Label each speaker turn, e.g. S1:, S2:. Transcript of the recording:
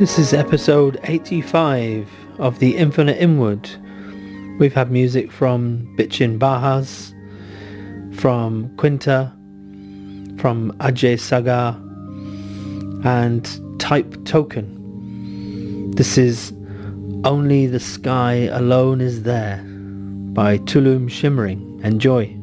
S1: This is episode 85 of The Infinite Inward. We've had music from Bitchin' Bahas, from Quinta, from Ajay Sagar, and Type Token. This is Only the Sky Alone Is There by Tulum Shimmering. Enjoy.